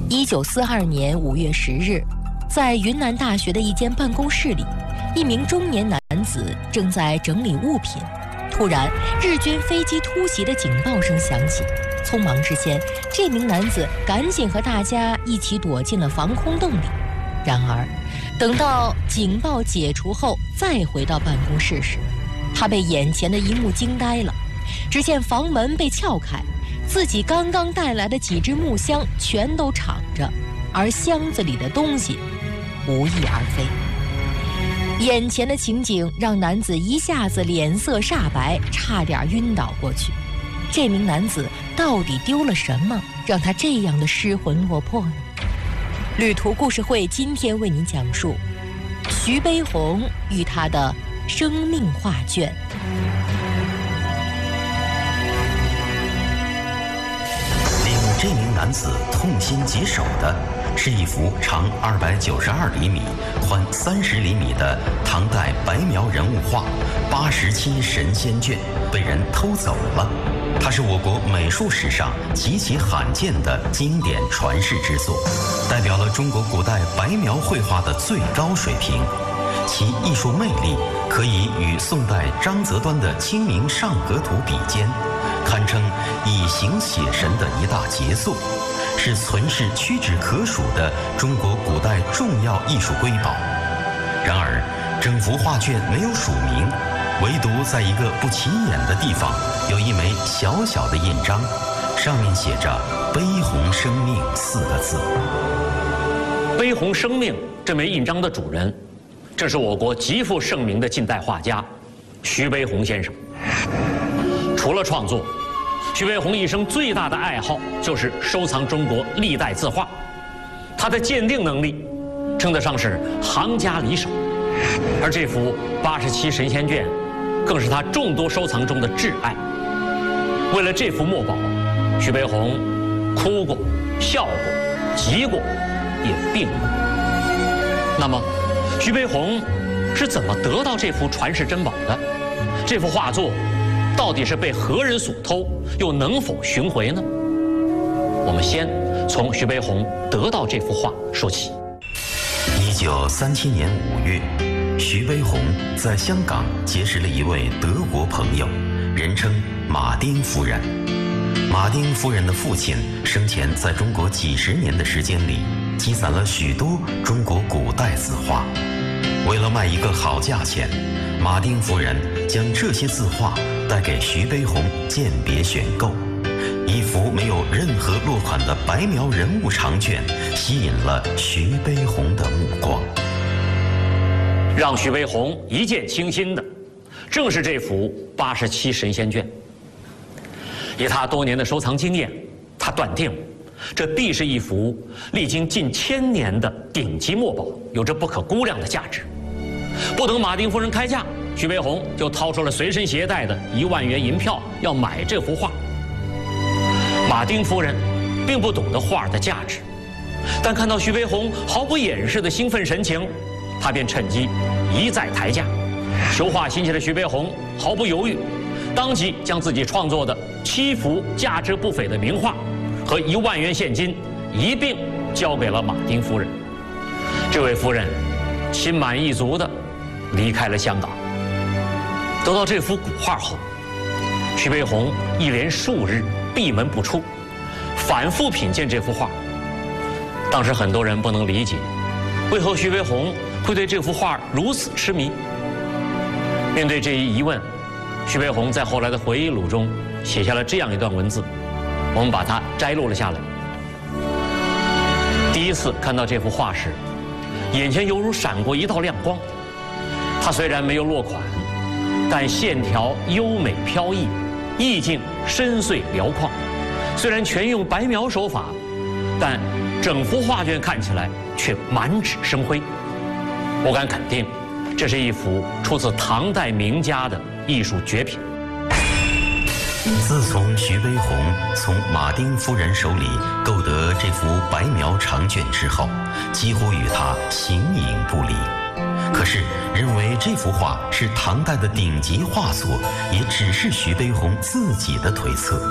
1942年5月10日，在云南大学的一间办公室里，一名中年男子正在整理物品。突然，日军飞机突袭的警报声响起。匆忙之间，这名男子赶紧和大家一起躲进了防空洞里。然而，等到警报解除后，再回到办公室时，他被眼前的一幕惊呆了。只见房门被撬开，自己刚刚带来的几只木箱全都敞着，而箱子里的东西无翼而飞。眼前的情景让男子一下子脸色煞白，差点晕倒过去。这名男子到底丢了什么，让他这样的失魂落魄呢？旅途故事会今天为您讲述徐悲鸿与他的生命画卷。 令这名男子痛心疾首的是一幅长292厘米、宽30厘米的唐代白描人物画《87神仙卷》被人偷走了。它是我国美术史上极其罕见的经典传世之作，代表了中国古代白描绘画的最高水平。其艺术魅力可以与宋代张择端的《清明上河图》比肩，堪称以形写神的一大杰作，是存世屈指可数的中国古代重要艺术瑰宝。然而，整幅画卷没有署名，唯独在一个不起眼的地方有一枚小小的印章，上面写着“悲鸿生命”4个字。 悲鸿生命这枚印章的主人，正是我国极负盛名的近代画家徐悲鸿先生。除了创作，徐悲鸿一生最大的爱好就是收藏中国历代字画，他的鉴定能力称得上是行家里手。而这幅87神仙卷更是他众多收藏中的挚爱。为了这幅墨宝，徐悲鸿哭过、笑过、急过，也病过。那么，徐悲鸿是怎么得到这幅传世珍宝的？这幅画作到底是被何人所偷，又能否寻回呢？我们先从徐悲鸿得到这幅画说起。 1937年5月，徐悲鸿在香港结识了一位德国朋友，人称马丁夫人。马丁夫人的父亲生前在中国几十年的时间里，积攒了许多中国古代字画。为了卖一个好价钱，马丁夫人将这些字画带给徐悲鸿鉴别选购。一幅没有任何落款的白描人物长卷吸引了徐悲鸿的目光。 让徐悲鸿一见倾心的，正是这幅87神仙卷。以他多年的收藏经验，他断定这必是一幅历经近1000年的顶级墨宝，有着不可估量的价值。不等马丁夫人开价，徐悲鸿就掏出了随身携带的1万元银票，要买这幅画。马丁夫人并不懂得画的价值，但看到徐悲鸿毫不掩饰的兴奋神情，他便趁机一再抬价。求画心切的徐悲鸿毫不犹豫，当即将自己创作的7幅价值不菲的名画和1万元现金一并交给了马丁夫人。这位夫人心满意足地离开了香港。得到这幅古画后，徐悲鸿一连数日闭门不出，反复品鉴这幅画。当时很多人不能理解，为何徐悲鸿会对这幅画如此痴迷。面对这一疑问，徐悲鸿在后来的回忆录中写下了这样一段文字，我们把它摘录了下来。第一次看到这幅画时，眼前犹如闪过一道亮光。它虽然没有落款，但线条优美飘逸，意境深邃辽旷。虽然全用白描手法，但整幅画卷看起来却满纸生辉。我敢肯定，这是一幅出自唐代名家的艺术绝品。 自从徐悲鸿从马丁夫人手里购得这幅白描长卷之后，几乎与他形影不离。可是，认为这幅画是唐代的顶级画作，也只是徐悲鸿自己的推测。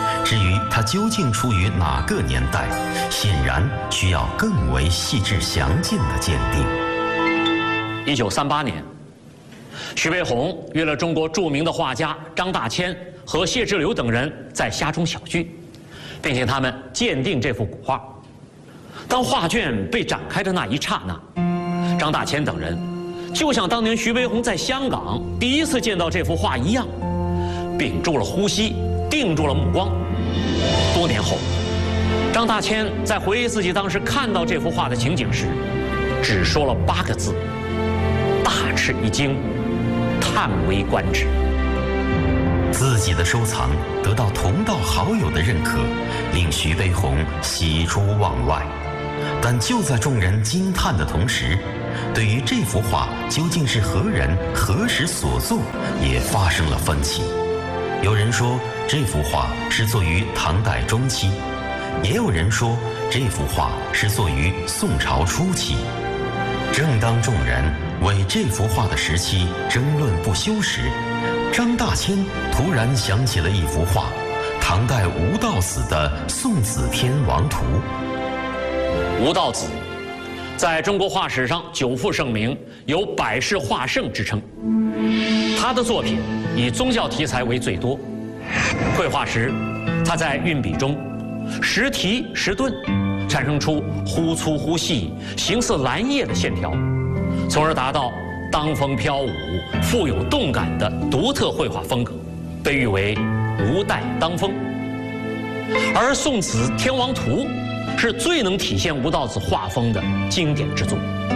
至于它究竟出于哪个年代，显然需要更为细致详尽的鉴定。 1938年，徐悲鸿约了中国著名的画家张大千和谢之流等人在家中小聚，并请他们鉴定这幅古画。当画卷被展开的那一刹那，张大千等人就像当年徐悲鸿在香港第一次见到这幅画一样，屏住了呼吸，定住了目光。多年后，张大千在回忆自己当时看到这幅画的情景时，只说了8个字：大吃一惊，叹为观止。 自己的收藏得到同道好友的认可，令徐悲鸿喜出望外。但就在众人惊叹的同时，对于这幅画究竟是何人何时所作，也发生了分歧。有人说这幅画是作于唐代中期，也有人说这幅画是作于宋朝初期。正当众人为这幅画的时期争论不休时，张大千突然想起了一幅画，唐代吴道子的《送子天王图》。 吴道子在中国画史上久负盛名，有百世画圣之称。他的作品以宗教题材为最多。绘画时，他在运笔中时提时顿，产生出忽粗忽细、形似蓝叶的线条，从而达到当风飘舞、富有动感的独特绘画风格，被誉为吴代当风。而《送子天王图》是最能体现吴道子画风的经典之作。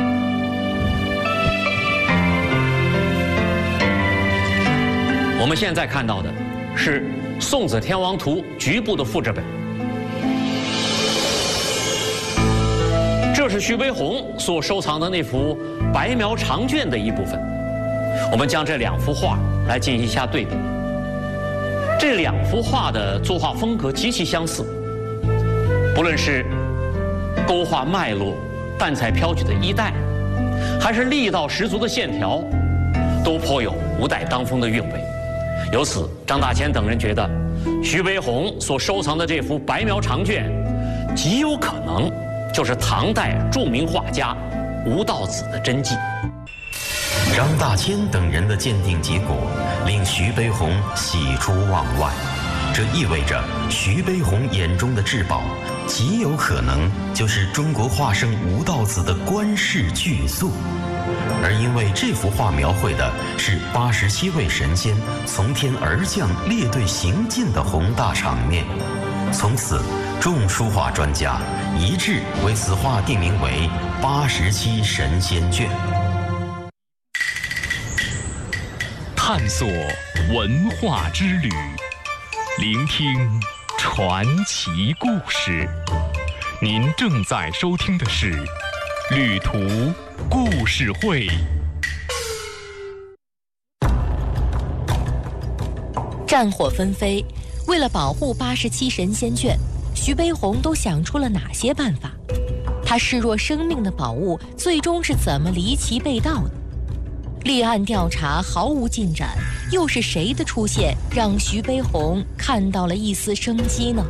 我们现在看到的是《送子天王图》局部的复制本，这是徐悲鸿所收藏的那幅白描长卷的一部分。我们将这2幅画来进行一下对比。这2幅画的作画风格极其相似，不论是勾画脉络、淡彩飘举的衣带，还是力道十足的线条，都颇有吴代当风的韵味。由此，张大千等人觉得，徐悲鸿所收藏的这幅白描长卷，极有可能就是唐代著名画家吴道子的真迹。 张大千等人的鉴定结果令徐悲鸿喜出望外，这意味着徐悲鸿眼中的至宝极有可能就是中国画圣吴道子的关氏巨作。而因为这幅画描绘的是87位神仙从天而降列队行进的宏大场面，从此众书画专家一致为此画定名为87神仙卷。 探索文化之旅，聆听传奇故事。您正在收听的是旅途故事会。 战火纷飞，为了保护87神仙卷，徐悲鸿都想出了哪些办法？他视若生命的宝物最终是怎么离奇被盗的？立案调查毫无进展，又是谁的出现让徐悲鸿看到了一丝生机呢？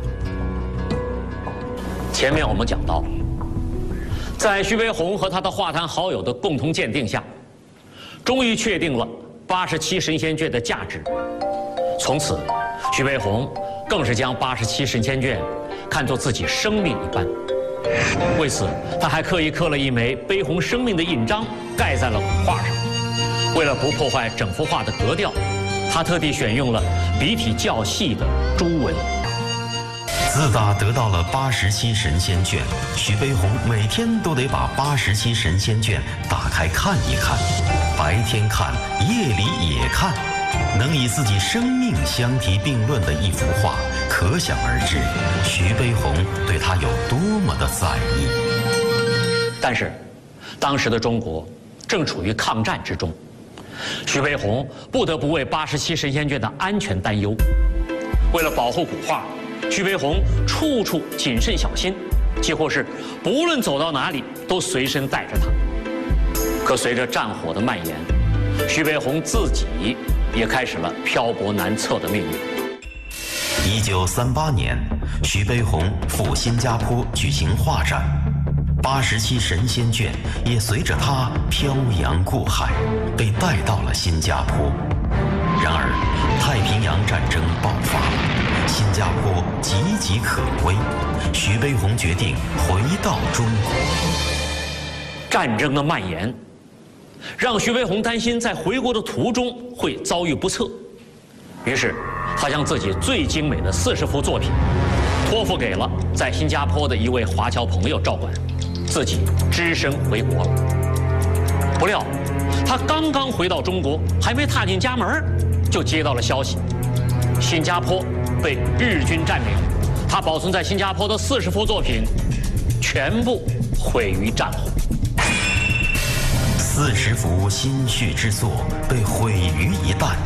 前面我们讲到，在徐悲鸿和他的画坛好友的共同鉴定下，终于确定了87神仙卷的价值。从此，徐悲鸿更是将87神仙卷看作自己生命一般。为此，他还刻意刻了一枚悲鸿生命的印章，盖在了古画上。为了不破坏整幅画的格调，他特地选用了笔体较细的朱纹。 自打得到了87神仙卷，徐悲鸿每天都得把87神仙卷打开看一看，白天看，夜里也看。能以自己生命相提并论的一幅画，可想而知，徐悲鸿对他有多么的在意。 但是，当时的中国正处于抗战之中，徐悲鸿不得不为87神仙卷的安全担忧。为了保护古画，徐悲鸿处处谨慎小心，几乎是不论走到哪里都随身带着它。可随着战火的蔓延，徐悲鸿自己也开始了漂泊难测的命运。 1938年，徐悲鸿赴新加坡举行画展，87神仙卷也随着他漂洋过海，被带到了新加坡。然而，太平洋战争爆发，新加坡岌岌可危，徐悲鸿决定回到中国。 战争的蔓延，让徐悲鸿担心在回国的途中会遭遇不测，于是他将自己最精美的40幅作品托付给了在新加坡的一位华侨朋友照管，自己只身回国了。不料，他刚刚回到中国，还没踏进家门，就接到了消息，新加坡被日军占领，他保存在新加坡的40幅作品全部毁于战火。 40幅心血之作被毁于一旦。